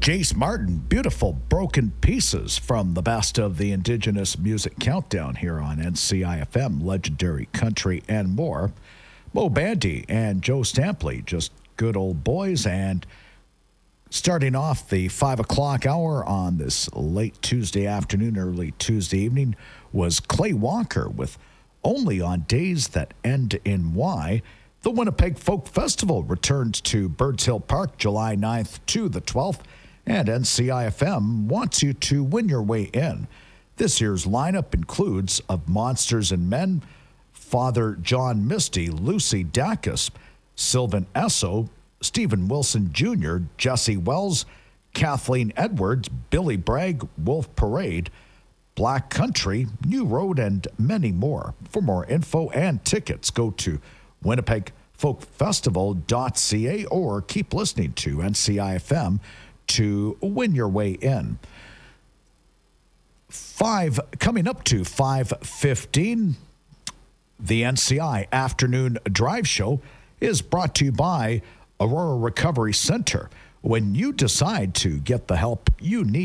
Jace Martin, beautiful Broken Pieces from the best of the Indigenous Music Countdown here on NCIFM, legendary country and more. Mo Bandy and Joe Stampley, just good old boys. And starting off the 5 o'clock hour on this late Tuesday afternoon, early Tuesday evening was Clay Walker with Only on Days That End in Y. The Winnipeg Folk Festival returns to Birds Hill Park July 9th to the 12th. And NCIFM wants you to win your way in. This year's lineup includes Of Monsters and Men, Father John Misty, Lucy Dacus, Sylvan Esso, Stephen Wilson Jr., Jesse Wells, Kathleen Edwards, Billy Bragg, Wolf Parade, Black Country, New Road, and many more. For more info and tickets, go to winnipegfolkfestival.ca or keep listening to NCIFM to win your way in. Coming up to 5:15, the NCI Afternoon Drive Show is brought to you by Aurora Recovery Center. When you decide to get the help you need,